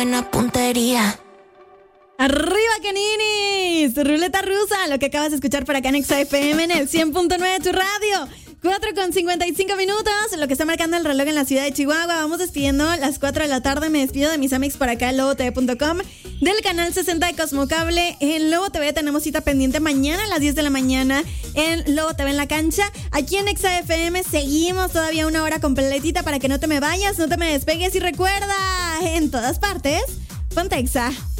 buena puntería. ¡Arriba, Caninis! Ruleta rusa, lo que acabas de escuchar por acá en Exa FM en el 100.9 de tu radio. 4:55 minutos, lo que está marcando el reloj en la ciudad de Chihuahua. Vamos despidiendo las 4 de la tarde. Me despido de mis amigos por acá en lobotv.com, del canal 60 de Cosmocable. En Lobo TV tenemos cita pendiente mañana a las 10 de la mañana en Lobo TV en la cancha. Aquí en Exa FM seguimos todavía una hora completita para que no te me vayas, no te me despegues. Y recuerda, en todas partes, ponte Exa.